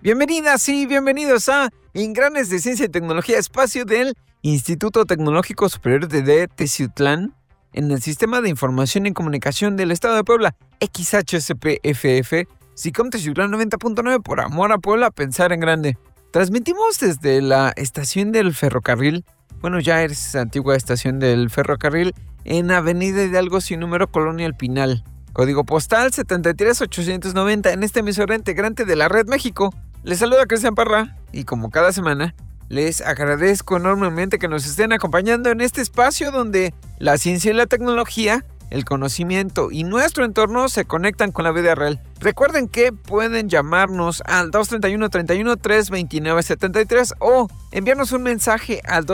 Bienvenidas y bienvenidos a Engranes de Ciencia y Tecnología, espacio del Instituto Tecnológico Superior de Teciutlán, en el Sistema de Información y Comunicación del Estado de Puebla, XHSPFF, SICOM Teciutlán 90.9, por amor a Puebla, pensar en grande. Transmitimos desde la estación del ferrocarril, ya es antigua estación del ferrocarril, en Avenida Hidalgo sin número, Colonia El Pinal. Código postal 73890, en este emisora integrante de la Red México. Les saluda Cristian Parra y como cada semana les agradezco enormemente que nos estén acompañando en este espacio donde la ciencia y la tecnología, el conocimiento y nuestro entorno se conectan con la vida real. Recuerden que pueden llamarnos al 231-329-73 o enviarnos un mensaje al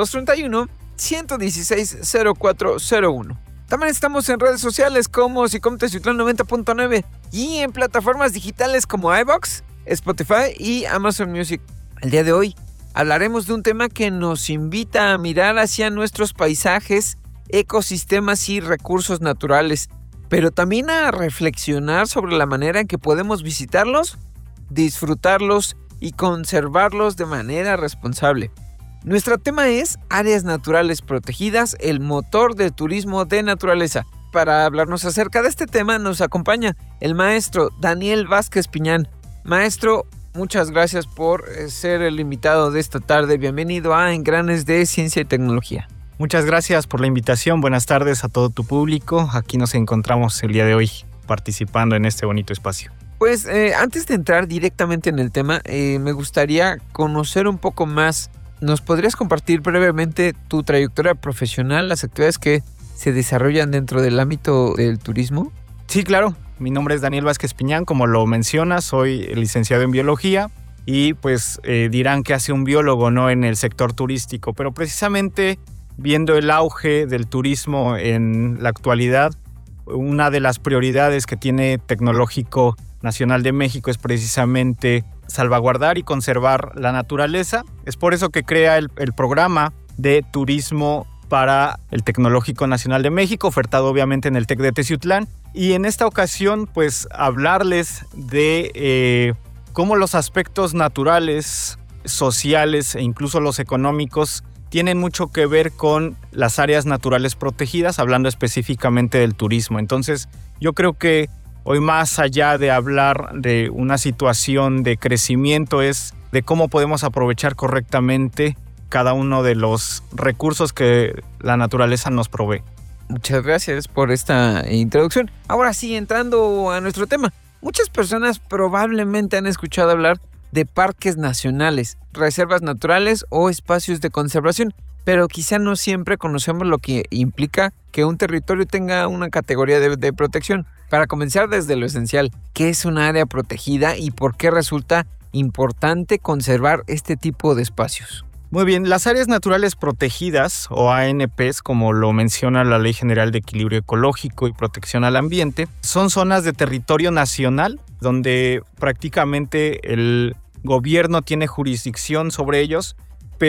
231-116-0401. También estamos en redes sociales como SICOM Teciutlán 90.9 y en plataformas digitales como iVoox, Spotify y Amazon Music. El día de hoy hablaremos de un tema que nos invita a mirar hacia nuestros paisajes, ecosistemas y recursos naturales, pero también a reflexionar sobre la manera en que podemos visitarlos, disfrutarlos y conservarlos de manera responsable. Nuestro tema es Áreas Naturales Protegidas, el motor del turismo de naturaleza. Para hablarnos acerca de este tema nos acompaña el maestro Daniel Vázquez Piñán. Maestro, muchas gracias por ser el invitado de esta tarde. Bienvenido a Engranes de Ciencia y Tecnología. Muchas gracias por la invitación. Buenas tardes a todo tu público. Aquí nos encontramos el día de hoy participando en este bonito espacio. Antes de entrar directamente en el tema, me gustaría conocer un poco más. ¿Nos podrías compartir brevemente tu trayectoria profesional, las actividades que se desarrollan dentro del ámbito del turismo? Sí, claro. Mi nombre es Daniel Vázquez Piñán, como lo mencionas, soy licenciado en biología y dirán que hace un biólogo, ¿no?, en el sector turístico, pero precisamente viendo el auge del turismo en la actualidad, una de las prioridades que tiene Tecnológico Nacional de México es precisamente salvaguardar y conservar la naturaleza. Es por eso que crea el programa de turismo para el Tecnológico Nacional de México, ofertado obviamente en el TEC de Teciutlán. Y en esta ocasión, hablarles de cómo los aspectos naturales, sociales e incluso los económicos tienen mucho que ver con las áreas naturales protegidas, hablando específicamente del turismo. Entonces, yo creo que hoy, más allá de hablar de una situación de crecimiento, es de cómo podemos aprovechar correctamente cada uno de los recursos que la naturaleza nos provee. Muchas gracias por esta introducción. Ahora sí, entrando a nuestro tema. Muchas personas probablemente han escuchado hablar de parques nacionales, reservas naturales o espacios de conservación, pero quizá no siempre conocemos lo que implica que un territorio tenga una categoría de protección. Para comenzar desde lo esencial, ¿qué es una área protegida y por qué resulta importante conservar este tipo de espacios? Muy bien, las áreas naturales protegidas, o ANPs, como lo menciona la Ley General de Equilibrio Ecológico y Protección al Ambiente, son zonas de territorio nacional donde prácticamente el gobierno tiene jurisdicción sobre ellos